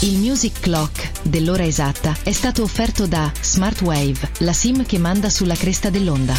Il Music Clock dell'ora esatta è stato offerto da Smartwave, la SIM che manda sulla cresta dell'onda.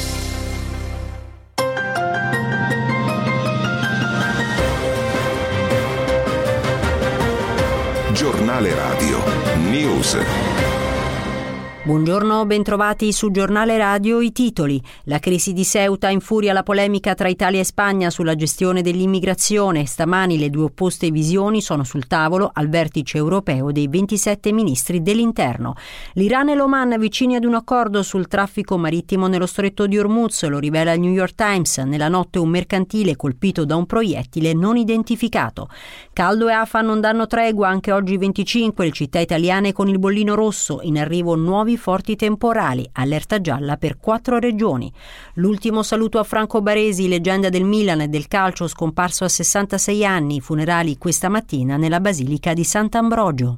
Giornale Radio News. Buongiorno, bentrovati su Giornale Radio. I titoli. La crisi di Ceuta infuria la polemica tra Italia e Spagna sulla gestione dell'immigrazione. Stamani le due opposte visioni sono sul tavolo al vertice europeo dei 27 ministri dell'interno. L'Iran e l'Oman vicini ad un accordo sul traffico marittimo nello stretto di Hormuz, lo rivela il New York Times. Nella notte un mercantile colpito da un proiettile non identificato. Caldo e afa non danno tregua, anche oggi 25 le città italiane con il bollino rosso, in arrivo nuovi forti temporali, allerta gialla per 4 regioni. L'ultimo saluto a Franco Baresi, leggenda del Milan e del calcio, scomparso a 66 anni, funerali questa mattina nella Basilica di Sant'Ambrogio.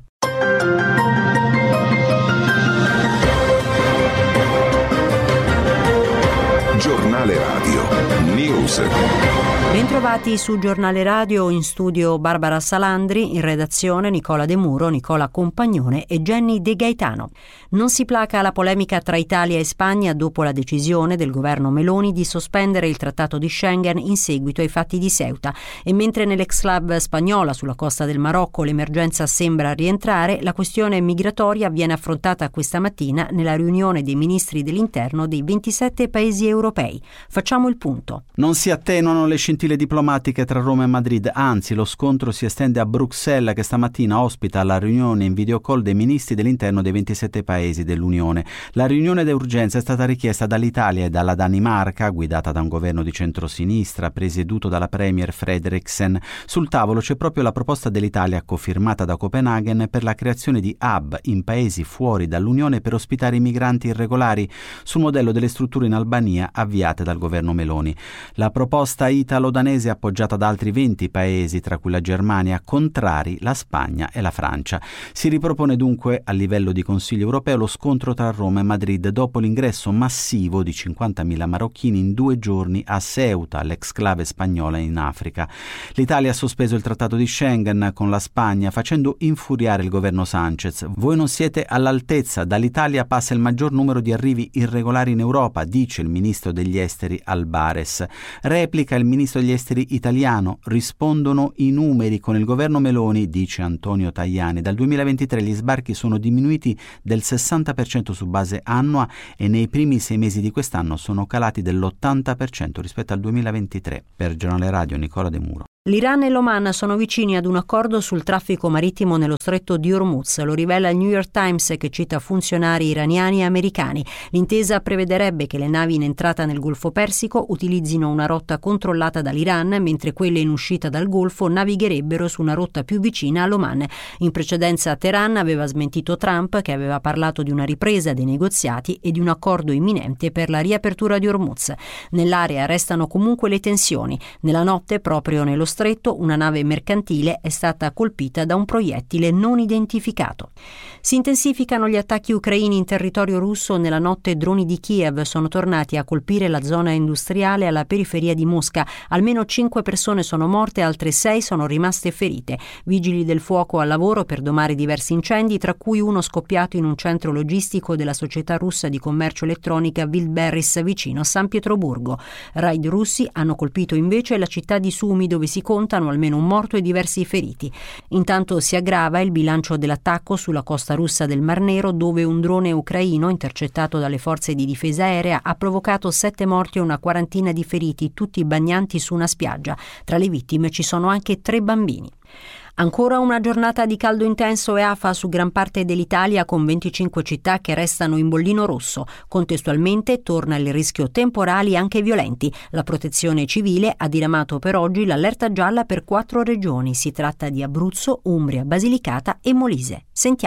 Giornale Radio News. Bentrovati su Giornale Radio, in studio Barbara Salandri, in redazione Nicola De Muro, Nicola Compagnone e Jenny De Gaetano. Non si placa la polemica tra Italia e Spagna dopo la decisione del governo Meloni di sospendere il trattato di Schengen in seguito ai fatti di Ceuta, e mentre nell'ex-club spagnola sulla costa del Marocco l'emergenza sembra rientrare, la questione migratoria viene affrontata questa mattina nella riunione dei ministri dell'interno dei 27 paesi europei. Facciamo il punto. Non si attenuano le scintille diplomatiche tra Roma e Madrid, anzi lo scontro si estende a Bruxelles, che stamattina ospita la riunione in videocall dei ministri dell'interno dei 27 paesi dell'Unione. La riunione d'urgenza è stata richiesta dall'Italia e dalla Danimarca, guidata da un governo di centrosinistra presieduto dalla premier Frederiksen. Sul tavolo c'è proprio la proposta dell'Italia, cofirmata da Copenaghen, per la creazione di hub in paesi fuori dall'Unione per ospitare i migranti irregolari, sul modello delle strutture in Albania avviate dal governo Meloni. La proposta italo-danese è appoggiata da altri 20 paesi, tra cui la Germania, contrari la Spagna e la Francia. Si ripropone dunque a livello di Consiglio europeo lo scontro tra Roma e Madrid dopo l'ingresso massivo di 50.000 marocchini in 2 giorni a Ceuta, l'ex-clave spagnola in Africa. L'Italia ha sospeso il trattato di Schengen con la Spagna, facendo infuriare il governo Sanchez. Voi non siete all'altezza, dall'Italia passa il maggior numero di arrivi irregolari in Europa, dice il ministro degli esteri Albares. Replica il ministro degli esteri italiano: rispondono i numeri, con il governo Meloni, dice Antonio Tajani. Dal 2023 gli sbarchi sono diminuiti del 60% su base annua e nei primi 6 mesi di quest'anno sono calati dell'80% rispetto al 2023. Per Giornale Radio Nicola De Muro. L'Iran e l'Oman sono vicini ad un accordo sul traffico marittimo nello stretto di Hormuz, lo rivela il New York Times, che cita funzionari iraniani e americani. L'intesa prevederebbe che le navi in entrata nel Golfo Persico utilizzino una rotta controllata dall'Iran, mentre quelle in uscita dal Golfo navigherebbero su una rotta più vicina all'Oman. In precedenza Teheran aveva smentito Trump, che aveva parlato di una ripresa dei negoziati e di un accordo imminente per la riapertura di Hormuz. Nell'area restano comunque le tensioni. Nella notte, proprio nello stretto, una nave mercantile è stata colpita da un proiettile non identificato. Si intensificano gli attacchi ucraini in territorio russo. Nella notte droni di Kiev sono tornati a colpire la zona industriale alla periferia di Mosca. Almeno 5 persone sono morte, altre 6 sono rimaste ferite. Vigili del fuoco al lavoro per domare diversi incendi, tra cui uno scoppiato in un centro logistico della società russa di commercio elettronica Wildberries vicino San Pietroburgo. Raid russi hanno colpito invece la città di Sumi, dove si contano almeno un morto e diversi feriti. Intanto si aggrava il bilancio dell'attacco sulla costa russa del Mar Nero, dove un drone ucraino intercettato dalle forze di difesa aerea ha provocato 7 morti e una quarantina di feriti, tutti bagnanti su una spiaggia. Tra le vittime ci sono anche 3 bambini. Ancora una giornata di caldo intenso e afa su gran parte dell'Italia, con 25 città che restano in bollino rosso. Contestualmente torna il rischio temporali anche violenti. La Protezione Civile ha diramato per oggi l'allerta gialla per 4 regioni. Si tratta di Abruzzo, Umbria, Basilicata e Molise. Sentiamo.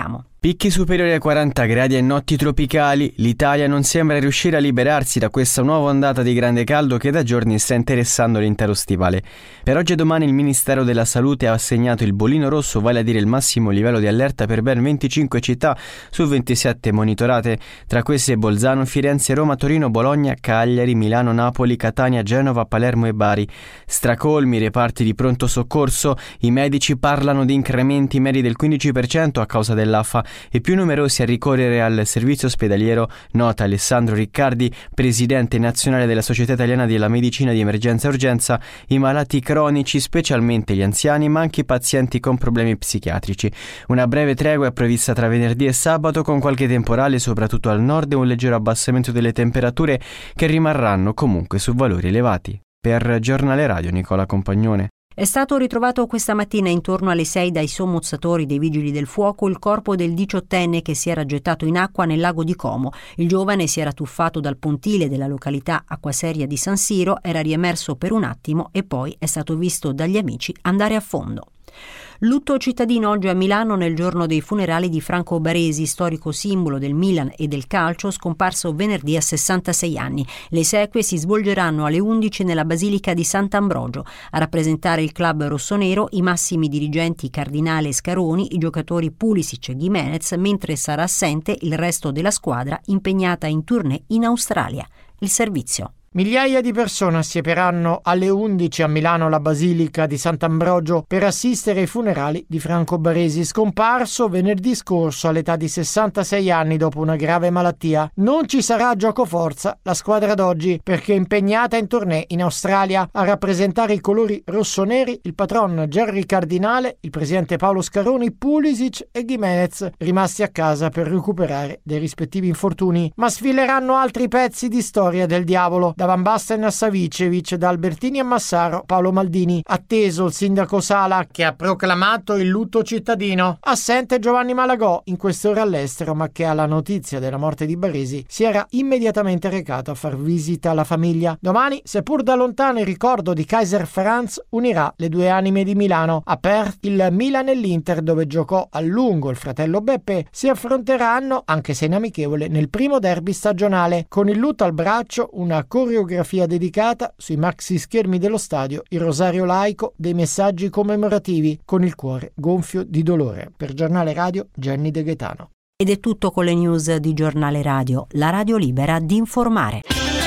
Picchi superiori ai 40 gradi e notti tropicali, l'Italia non sembra riuscire a liberarsi da questa nuova ondata di grande caldo che da giorni sta interessando l'intero stivale. Per oggi e domani il Ministero della Salute ha assegnato il bollino rosso, vale a dire il massimo livello di allerta per ben 25 città su 27 monitorate. Tra queste Bolzano, Firenze, Roma, Torino, Bologna, Cagliari, Milano, Napoli, Catania, Genova, Palermo e Bari. Stracolmi i reparti di pronto soccorso, i medici parlano di incrementi medi del 15% a causa dell'AFA e più numerosi a ricorrere al servizio ospedaliero, nota Alessandro Riccardi, presidente nazionale della Società Italiana della Medicina di Emergenza e Urgenza, i malati cronici, specialmente gli anziani, ma anche i pazienti con problemi psichiatrici. Una breve tregua è prevista tra venerdì e sabato, con qualche temporale soprattutto al nord e un leggero abbassamento delle temperature che rimarranno comunque su valori elevati. Per Giornale Radio, Nicola Compagnone. È stato ritrovato questa mattina intorno alle 6 dai sommozzatori dei Vigili del Fuoco il corpo del 18enne che si era gettato in acqua nel lago di Como. Il giovane si era tuffato dal pontile della località Acquaseria di San Siro, era riemerso per un attimo e poi è stato visto dagli amici andare a fondo. Lutto cittadino oggi a Milano nel giorno dei funerali di Franco Baresi, storico simbolo del Milan e del calcio, scomparso venerdì a 66 anni. Le esequie si svolgeranno alle 11 nella Basilica di Sant'Ambrogio. A rappresentare il club rossonero i massimi dirigenti Cardinale e Scaroni, i giocatori Pulisic e Gimenez, mentre sarà assente il resto della squadra impegnata in tournée in Australia. Il servizio. Migliaia di persone assieperanno alle 11 a Milano alla Basilica di Sant'Ambrogio per assistere ai funerali di Franco Baresi, scomparso venerdì scorso all'età di 66 anni dopo una grave malattia. Non ci sarà giocoforza la squadra d'oggi perché è impegnata in tournée in Australia. A rappresentare i colori rossoneri il patron Gerry Cardinale, il presidente Paolo Scaroni, Pulisic e Gimenez, rimasti a casa per recuperare dei rispettivi infortuni. Ma sfileranno altri pezzi di storia del diavolo. Da Van Basten a Savicevic, da Albertini a Massaro, Paolo Maldini. Atteso il sindaco Sala che ha proclamato il lutto cittadino. Assente Giovanni Malagò, in queste ore all'estero, ma che alla notizia della morte di Baresi si era immediatamente recato a far visita alla famiglia. Domani, seppur da lontano, il ricordo di Kaiser Franz unirà le due anime di Milano. A Perth il Milan e l'Inter, dove giocò a lungo il fratello Beppe, si affronteranno, anche se in amichevole, nel primo derby stagionale. Con il lutto al braccio, una coreografia dedicata sui maxi schermi dello stadio, il rosario laico dei messaggi commemorativi con il cuore gonfio di dolore. Per Giornale Radio, Jenny De Gaetano. Ed è tutto con le news di Giornale Radio, la radio libera di informare.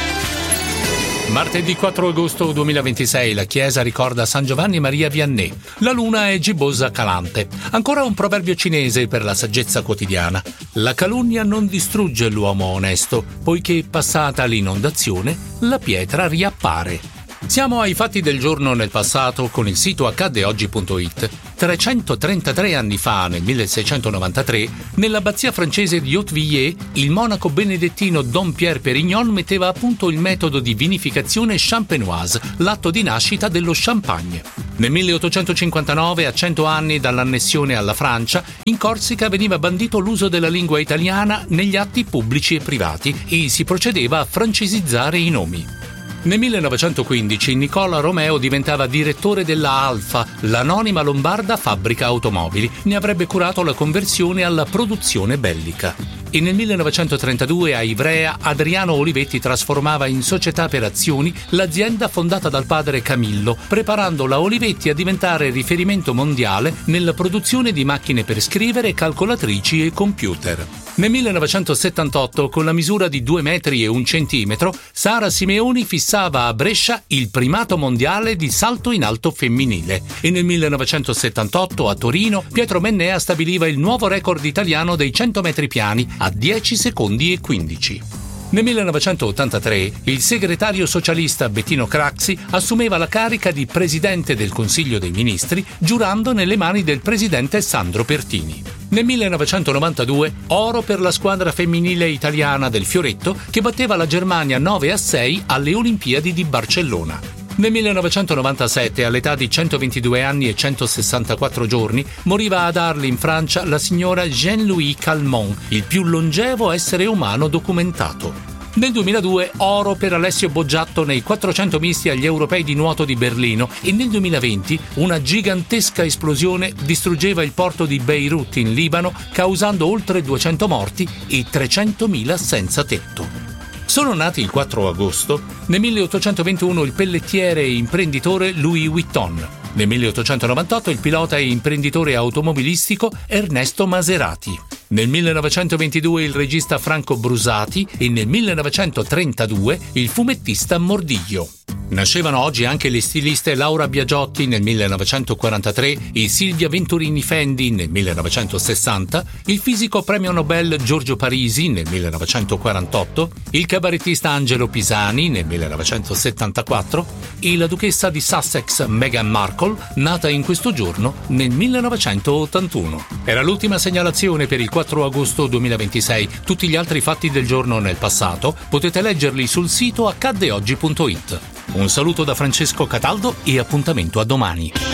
Martedì 4 agosto 2026 la chiesa ricorda San Giovanni Maria Vianney. La luna è gibbosa calante. Ancora un proverbio cinese per la saggezza quotidiana. La calunnia non distrugge l'uomo onesto, poiché passata l'inondazione la pietra riappare. Siamo ai fatti del giorno nel passato con il sito accadeoggi.it. 333 anni fa, nel 1693, nell'abbazia francese di Hautevillers, il monaco benedettino Dom Pierre Perignon metteva a punto il metodo di vinificazione champenoise, l'atto di nascita dello champagne. Nel 1859, a 100 anni dall'annessione alla Francia, in Corsica veniva bandito l'uso della lingua italiana negli atti pubblici e privati e si procedeva a francesizzare i nomi. Nel 1915 Nicola Romeo diventava direttore della Alfa, l'anonima lombarda fabbrica automobili. Ne avrebbe curato la conversione alla produzione bellica. E nel 1932 a Ivrea Adriano Olivetti trasformava in società per azioni l'azienda fondata dal padre Camillo, preparando la Olivetti a diventare riferimento mondiale nella produzione di macchine per scrivere, calcolatrici e computer. Nel 1978, con la misura di 2 metri e 1 centimetro, Sara Simeoni fissava a Brescia il primato mondiale di salto in alto femminile. E nel 1978, a Torino, Pietro Mennea stabiliva il nuovo record italiano dei 100 metri piani a 10 secondi e 15. Nel 1983 il segretario socialista Bettino Craxi assumeva la carica di presidente del Consiglio dei Ministri, giurando nelle mani del presidente Sandro Pertini. Nel 1992 oro per la squadra femminile italiana del Fioretto, che batteva la Germania 9-6 alle Olimpiadi di Barcellona. Nel 1997, all'età di 122 anni e 164 giorni, moriva ad Arles in Francia la signora Jean-Louis Calmont, il più longevo essere umano documentato. Nel 2002 oro per Alessio Boggiatto nei 400 misti agli europei di nuoto di Berlino, e nel 2020 una gigantesca esplosione distruggeva il porto di Beirut in Libano, causando oltre 200 morti e 300.000 senza tetto. Sono nati il 4 agosto nel 1821 il pellettiere e imprenditore Louis Vuitton, nel 1898 il pilota e imprenditore automobilistico Ernesto Maserati, nel 1922 il regista Franco Brusati e nel 1932 il fumettista Mordiglio. Nascevano oggi anche le stiliste Laura Biagiotti nel 1943 e Silvia Venturini Fendi nel 1960, il fisico premio Nobel Giorgio Parisi nel 1948, il cabarettista Angelo Pisani nel 1974 e la duchessa di Sussex Meghan Markle, nata in questo giorno nel 1981. Era l'ultima segnalazione per il 4 agosto 2026. Tutti gli altri fatti del giorno nel passato potete leggerli sul sito accaddeoggi.it. Un saluto da Francesco Cataldo e appuntamento a domani.